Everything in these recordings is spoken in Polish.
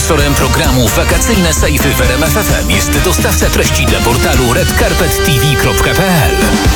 Sponsorem programu Wakacyjne Sejfy w RMF FM jest dostawca treści dla portalu redcarpettv.pl.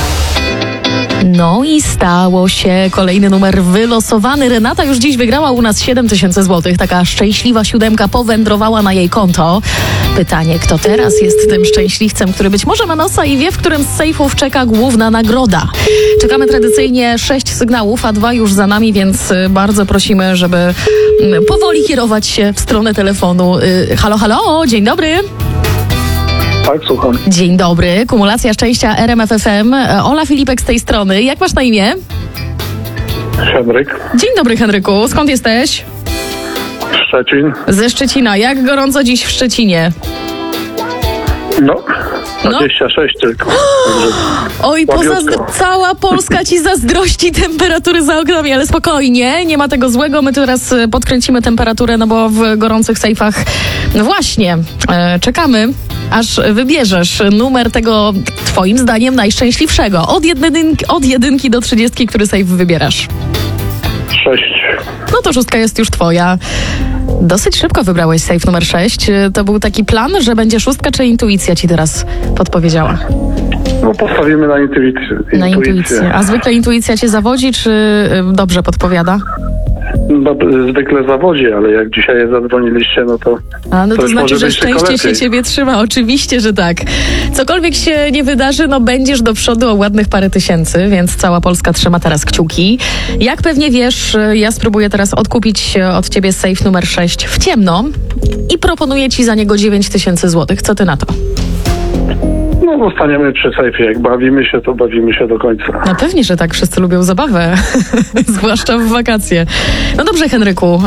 No i stało się. Kolejny numer wylosowany. Renata już dziś wygrała u nas 7000 zł. Taka szczęśliwa siódemka powędrowała na jej konto. Pytanie, kto teraz jest tym szczęśliwcem, który być może ma nosa i wie, w którym z sejfów czeka główna nagroda. Czekamy tradycyjnie 6 sygnałów, a 2 już za nami, więc bardzo prosimy, żeby powoli kierować się w stronę telefonu. Halo, halo, dzień dobry. Tak, słucham. Dzień dobry, kumulacja szczęścia RMF FM. Ola Filipek z tej strony. Jak masz na imię? Henryk. Dzień dobry, Henryku. Skąd jesteś? Szczecin. Ze Szczecina. Jak gorąco dziś w Szczecinie? No, 26 tylko. Oj, cała Polska ci zazdrości temperatury za oknami, ale spokojnie, nie ma tego złego. My teraz podkręcimy temperaturę, no bo w gorących sejfach, no właśnie, czekamy, aż wybierzesz numer tego, twoim zdaniem, najszczęśliwszego. Od jedynki do 30, który sejf wybierasz? 6. No to 6 jest już twoja. Dosyć szybko wybrałeś sejf numer 6. To był taki plan, że będzie 6, czy intuicja ci teraz podpowiedziała? No postawimy na intuicję. Na intuicję. A zwykle intuicja cię zawodzi, czy dobrze podpowiada? No, zwykle zawodzi, ale jak dzisiaj zadzwoniliście, no to... No to znaczy, że szczęście lepiej się ciebie trzyma. Oczywiście, że tak. Cokolwiek się nie wydarzy, no będziesz do przodu o ładnych parę tysięcy, więc cała Polska trzyma teraz kciuki. Jak pewnie wiesz, ja spróbuję teraz odkupić od ciebie sejf numer 6 w ciemno i proponuję ci za niego 9000 złotych. Co ty na to? No zostaniemy przy sejfie. Jak bawimy się, to bawimy się do końca. No pewnie, że tak. Wszyscy lubią zabawę. Zwłaszcza w wakacje. No dobrze, Henryku.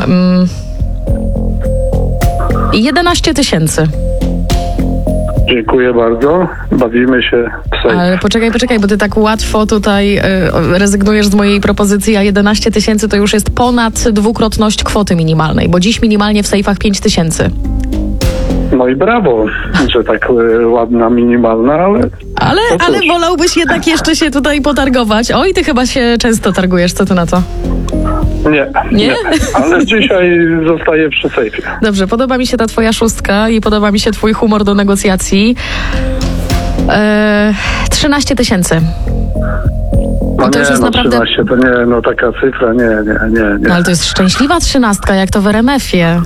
11 000. Dziękuję bardzo. Bawimy się w sejf. Ale poczekaj, bo ty tak łatwo tutaj rezygnujesz z mojej propozycji, a 11 000 to już jest ponad dwukrotność kwoty minimalnej, bo dziś minimalnie w sejfach 5000. No i brawo, że tak ładna, minimalna, Ale wolałbyś jednak jeszcze się tutaj potargować. Oj, ty chyba się często targujesz, co ty na to? Nie? Ale dzisiaj zostaję przy sejfie. Dobrze, podoba mi się ta twoja 6 i podoba mi się twój humor do negocjacji. 13 000. No to już jest naprawdę... 13 to nie, no taka cyfra, nie. No ale to jest szczęśliwa 13, jak to w RMF-ie.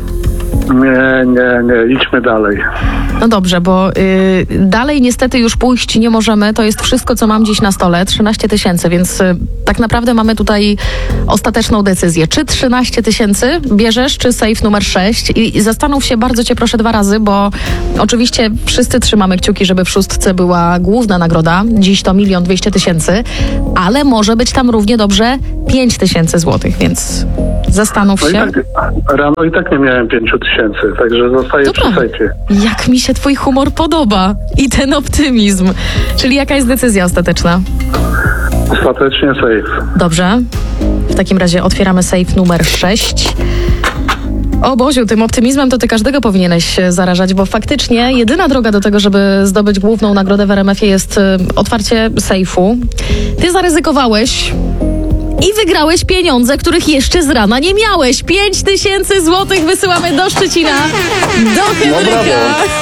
Nie, idźmy dalej. No dobrze, bo dalej niestety już pójść nie możemy. To jest wszystko, co mam dziś na stole. 13 000, więc tak naprawdę mamy tutaj ostateczną decyzję. Czy 13 000 bierzesz, czy sejf numer 6? I zastanów się, bardzo cię proszę 2 razy, bo oczywiście wszyscy trzymamy kciuki, żeby w 6 była główna nagroda. Dziś to 1 200 000, ale może być tam równie dobrze 5000 złotych, więc zastanów się. Rano i tak nie miałem 5000, także zostaję przy sejfie. Jak mi się twój humor podoba i ten optymizm. Czyli jaka jest decyzja ostateczna? Ostatecznie sejf. Dobrze. W takim razie otwieramy sejf numer 6. O Boziu, tym optymizmem to ty każdego powinieneś zarażać, bo faktycznie jedyna droga do tego, żeby zdobyć główną nagrodę w RMF-ie jest otwarcie sejfu. Ty zaryzykowałeś i wygrałeś pieniądze, których jeszcze z rana nie miałeś. 5000 złotych wysyłamy do Szczecina, do Henryka.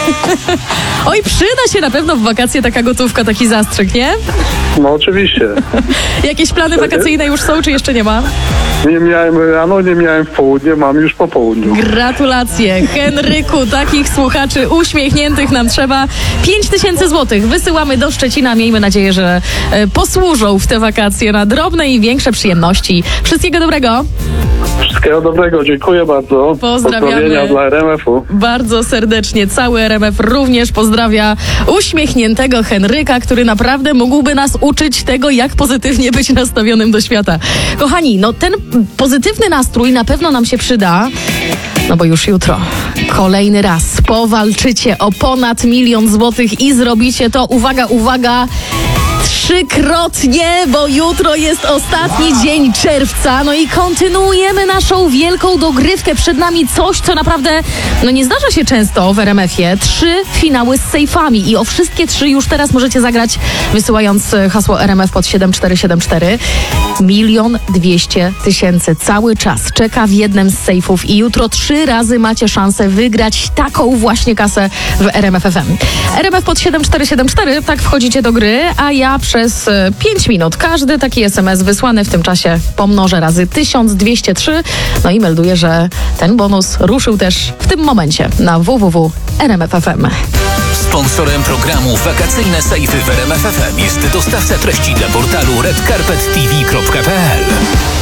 Oj, przyda się na pewno w wakacje taka gotówka, taki zastrzyk, nie? No oczywiście. Jakieś plany wakacyjne już są, czy jeszcze nie ma? Nie miałem rano, nie miałem w południe, mam już po południu. Gratulacje, Henryku, takich słuchaczy uśmiechniętych nam trzeba. 5000 złotych wysyłamy do Szczecina. Miejmy nadzieję, że posłużą w te wakacje na drobne i większe przyjemności. Wszystkiego dobrego. Wszystkiego dobrego, dziękuję bardzo. Pozdrawiamy. Pozdrowienia dla RMF-u. Bardzo serdecznie. Cały RMF również pozdrawia uśmiechniętego Henryka, który naprawdę mógłby nas uczyć tego, jak pozytywnie być nastawionym do świata. Kochani, no ten pozytywny nastrój na pewno nam się przyda, no bo już jutro kolejny raz powalczycie o ponad 1 000 000 złotych i zrobicie to, uwaga, trzykrotnie, bo jutro jest ostatni dzień czerwca. No i kontynuujemy naszą wielką dogrywkę. Przed nami coś, co naprawdę nie zdarza się często w RMF-ie. 3 finały z sejfami i o wszystkie 3 już teraz możecie zagrać, wysyłając hasło RMF pod 7474. 1 200 000 cały czas czeka w jednym z sejfów i jutro 3 razy macie szansę wygrać taką właśnie kasę w RMF FM. RMF pod 7474, tak wchodzicie do gry, a ja przez 5 minut każdy taki SMS wysłany w tym czasie pomnożę razy 1203. No i melduję, że ten bonus ruszył też w tym momencie na www.rmf.fm. Sponsorem programu Wakacyjne Sejfy w RMF FM jest dostawca treści dla portalu redcarpettv.pl.